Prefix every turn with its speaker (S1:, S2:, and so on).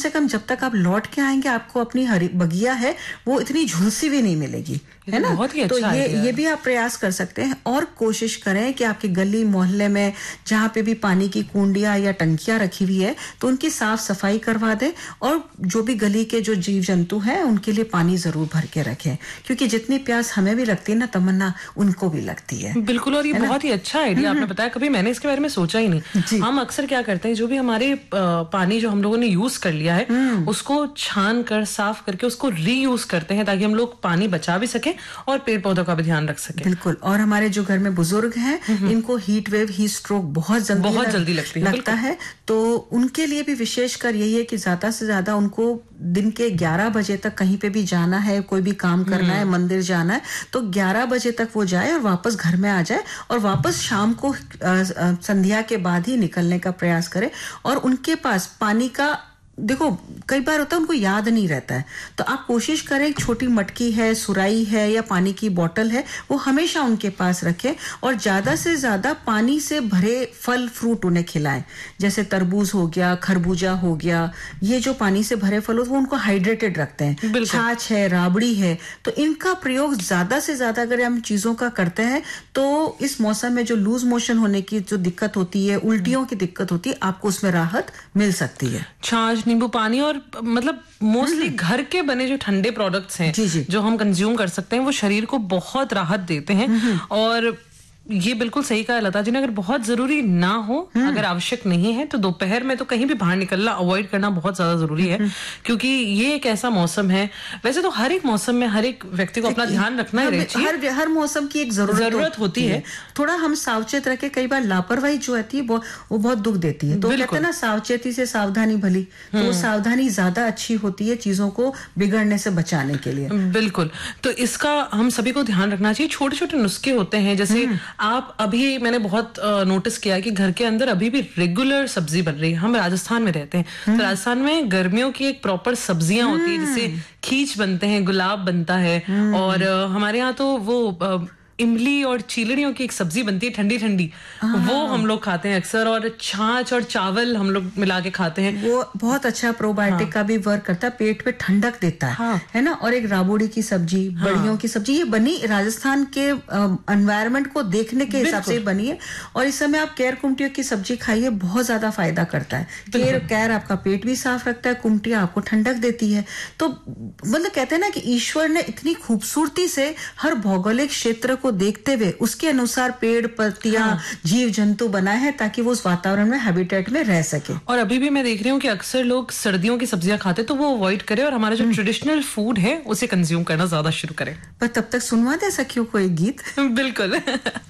S1: से कम जब तक आप लौट के आएंगे आपको अपनी हरी बगिया है वो इतनी झुलसी भी नहीं मिलेगी, है ना।
S2: बहुत ही अच्छा
S1: तो ये भी आप प्रयास कर सकते हैं और कोशिश करें कि आपके गली मोहल्ले में जहाँ पे भी पानी की कुंडियां या टंकियां रखी हुई है तो उनकी साफ सफाई करवा दें और जो भी गली के जो जीव जंतु हैं उनके लिए पानी जरूर भर के रखें, क्योंकि जितनी प्यास हमें भी लगती है ना तमन्ना उनको भी लगती है।
S2: बिल्कुल, और ये बहुत ही अच्छा आइडिया आपने बताया, कभी मैंने इसके बारे में सोचा ही नहीं। हम अक्सर क्या करते हैं, जो भी हमारे पानी जो हम लोगों ने यूज कर लिया है उसको छान कर साफ करके उसको रीयूज करते हैं ताकि हम लोग पानी बचा भी सके और पेड़ पौधों का भी ध्यान रख सके।
S1: बिल्कुल, और हमारे जो घर में बुजुर्ग हैं इनको हीट वेव हीट स्ट्रोक बहुत जल्दी लगता है, तो उनके लिए भी विशेषकर यही है कि ज्यादा से ज्यादा उनको दिन के 11 बजे तक कहीं पे भी जाना है, कोई भी काम करना है, मंदिर जाना है, तो 11 बजे तक वो जाए और वापस घर में आ जाए और वापस शाम को संध्या के बाद ही निकलने का प्रयास करे। और उनके पास पानी का देखो कई बार होता है उनको याद नहीं रहता है, तो आप कोशिश करें एक छोटी मटकी है, सुराई है या पानी की बोतल है वो हमेशा उनके पास रखें और ज्यादा से ज्यादा पानी से भरे फल फ्रूट उन्हें खिलाएं, जैसे तरबूज हो गया, खरबूजा हो गया, ये जो पानी से भरे फल वो उनको हाइड्रेटेड रखते हैं। छाछ है, राबड़ी है, तो इनका प्रयोग ज्यादा से ज्यादा अगर हम चीजों का करते हैं तो इस मौसम में जो लूज मोशन होने की जो दिक्कत होती है, उल्टियों की दिक्कत होती है, आपको उसमें राहत मिल सकती है।
S2: छाछ, नींबू पानी और मतलब मोस्टली घर के बने जो ठंडे प्रोडक्ट्स हैं जो हम कंज्यूम कर सकते हैं वो शरीर को बहुत राहत देते हैं। और ये बिल्कुल सही कहा लता जी ने, अगर बहुत जरूरी ना हो, अगर आवश्यक नहीं है तो दोपहर में तो कहीं भी बाहर निकलना अवॉइड करना बहुत ज्यादा जरूरी है, क्योंकि ये एक ऐसा मौसम है, वैसे तो हर एक मौसम में हर एक व्यक्ति को अपना ध्यान रखना ही चाहिए,
S1: हर मौसम की एक जरूरत होती है। थोड़ा हम सावचेत रखे, कई बार लापरवाही जो होती है वो बहुत दुख देती है, तो कहते हैं ना सावचेती से सावधानी भली, तो वो सावधानी ज्यादा अच्छी होती है चीजों को बिगड़ने से बचाने के लिए।
S2: बिल्कुल, तो इसका हम सभी को ध्यान रखना चाहिए। छोटे छोटे नुस्खे होते हैं, जैसे आप अभी मैंने बहुत नोटिस किया कि घर के अंदर अभी भी रेगुलर सब्जी बन रही है। हम राजस्थान में रहते हैं, तो राजस्थान में गर्मियों की एक प्रॉपर सब्जियां होती है, जैसे खीच बनते हैं, गुलाब बनता है, और हमारे यहाँ तो वो इमली और चीलड़ियों की एक सब्जी बनती है ठंडी ठंडी, वो हम लोग खाते हैं अक्सर, और छाछ और चावल हम लोग मिला के खाते हैं।
S1: वो बहुत अच्छा प्रोबायोटिक का भी वर्क करता है, पेट पे ठंडक देता है ना। और एक राबड़ी की सब्जी, बड़ियों की सब्जी, ये बनी राजस्थान के एनवायरनमेंट को देखने के हिसाब से बनी है। और इस समय आप कैर कुमटियों की सब्जी खाइए, बहुत ज्यादा फायदा करता है। कैर आपका पेट भी साफ रखता है, कुमटिया आपको ठंडक देती है। तो मतलब कहते हैं ना कि ईश्वर ने इतनी खूबसूरती से हर भौगोलिक क्षेत्र को देखते हुए उसके अनुसार पेड़ पत्तियां, जीव जंतु बनाए हैं ताकि वो उस वातावरण में, हैबिटेट में रह सके।
S2: और अभी भी मैं देख रही हूँ कि अक्सर लोग सर्दियों की सब्जियां खाते, तो वो अवॉइड करें और हमारा जो ट्रेडिशनल फूड है उसे कंज्यूम करना ज्यादा शुरू करें।
S1: पर तब तक सुनवा दे सखियों को एक गीत।
S2: बिल्कुल।